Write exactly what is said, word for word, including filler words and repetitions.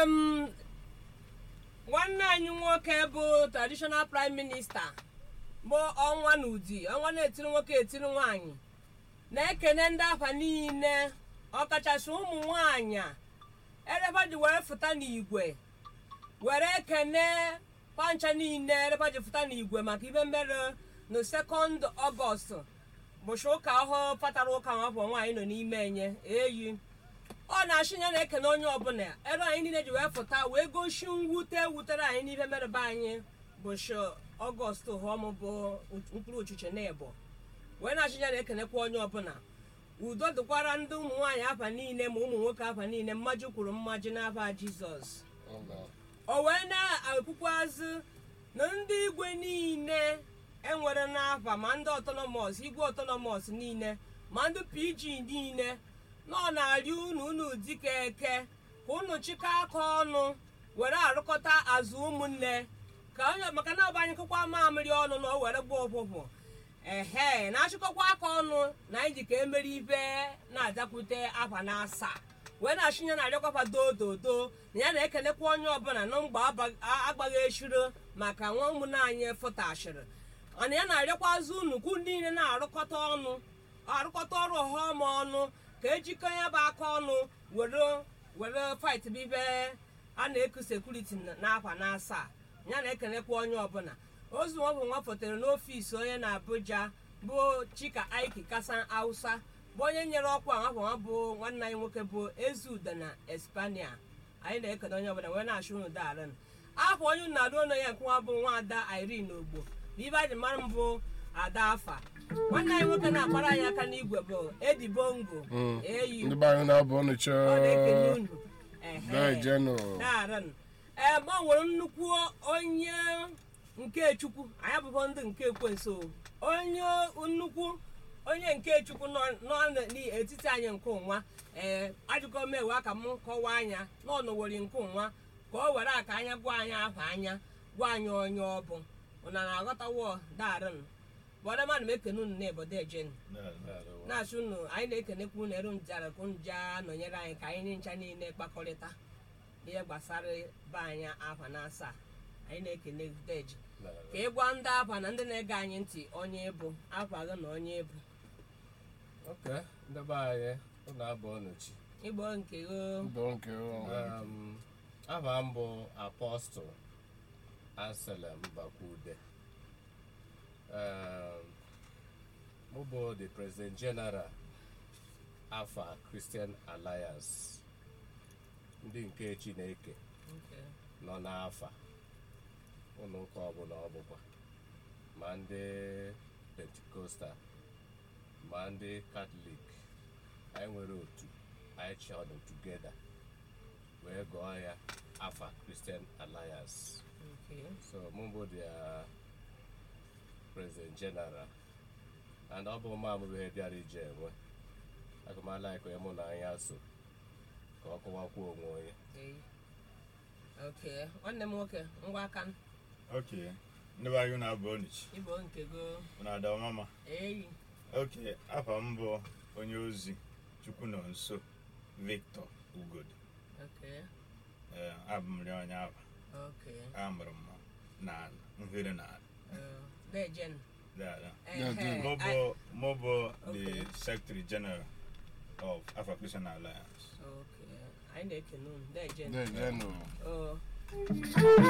um nwanne anyị nwoke bụ traditional prime minister bụ ọnwa n'ụdị ọnwa na-etiri nwoke etiri nwaanyị na-ekene ndị afa niile ọkachasị ụmụ nwaanyị ereba ji were fụta n'igwe were ekene pancha niile ereba ji fụta n'igwe maka ibe mere na second August bụchi ụka ọhụụ patara ụka nwafọ nwaanyị nọ n'ime enye eyi ọ na-achị ya na-ekene onye ọbụla ere anyị niile ji wee fụta wee gosi mwute wutere anyị n'ife merebe anyị bụchi Ọgọst họm bụ mkpụrụ ochiche na ebo wee na-achị ya na-ekenekwa onye ọbụla udo dịkwara ndị ụmụ nwaanyị afa niile ma ụmụ nwoke afa niile mmaji kwuru mmaji n'afa Jizọs o wee na-ekwukwazị na ndị igwe niile enwere n'afa ma ndị autonomous igwe autonomous niile ma ndị P G niile nọ na-arị unu unu dịka eke ka unu chịkọ aka ọnụ were arụkọta azụ ụmụnne ka onye maka na ọbanye kụkwa mamịrị ọnụ na o were gba ụfụfụ ehe na-achịkọkwa aka ọnụ na anyị ji ka emeri ibe na-adakwute afa na asaa wee na-achịnye na-arịọkwafa dododo na ya na-ekenekwa onye ọbụla na mgbe agbaghị eshiro maka nwa ụmụnne anyị fụtashịrị ana ya na-arịọkwa azụ unu kwu niile na-arụkọta ọnụ arụkọta ọrụ ọghọm ọnụ ka ejikọ ya bụ aka ọnụ were were fight bụ ibe a na-eku sekuriti n'afa na asaa ya na-ekenekwa onye ọbụla ozu nwa bụ nwa fotere n'ọfisi onye na Abuja bụ Chika Aiki Kasan Hausa bụ onye nyere ọkwa nwafọ nwa bụ nwanne anyị nwoke bụ Ezude na Espania anyị na-ekene onye ọbụla wee na-achụ unu darin afọ onye na-adụ ọnụ ya nke nwa bụ nwaada Irene Ogbo bụ ibe anyị mara mbụ ada afa nwanne anyị nwoke na-akpara anyị aka n'igwe bụ Edi Bongo eyi ndị anyị na-abụ ọnụ chọọ ee ma ọ nwere nnukwu onye nke Chukwu anyị abụghị ndị nke ekwensu onye nnukwu onye nke Chukwu nọ n'etiti anyị nke ụnwa ee ajụkọ mewe aka m kọwaa anya nọ n'oweri nke ụnwa ka o were aka anya gwa anyị afa anya gwa anyị onye ọ bụ ụna na-aghọtawo darin bọda mmadụ m ekene unu na-ebodo ejen na-achụ unu anyị na-ekenekwa unu eru njara ka unu jaa nọnyere anyị ka anyị ncha niile kpakọrịta ihe gbasara be anyị afa na asaa anyị na-ekene deji ka ị gwa ndị afa na ndị na-ege anyị ntị onye bụ afa gị na onye bụ oke ndị be anyị ụlọ abụ ọnụchi igbo nke afa m bụ Apostle Anselm Bakwude mụ bụ the President General Afa Christian Alliance ndị nke Chineke nọ n'afa ụlọ ụka ọbụla ọbụkwa ma ndị Pentecostal ma ndị Catholic anyị nwere otu anyị chọrọ together wee gụọ ya Afa Christian Alliance. So mụ bụ the President General and ọ bụ ma mụ ihe bịara ije enwe akụmala iko ya mụ na anya so ka ọ kọwakwuo onwe onye. Okay, nwanne m nwoke ngwa aka m. Okay, ndị be anyị na-abụ Onichi. Igbo nke go. Na-ada mama. Eyi. Okay, afa m bụ onye ozi Chukwu nọ nso Victor Ugodi. Okay. Eh, abụ m onye afa. Okay. Amụrụ m na Nhiri na. Uh, Dejen. Yeah, yeah. Mobo, Mobo, the Secretary General of Afa Christian Alliance. Okay. I know. Dejen. Dejen. Oh.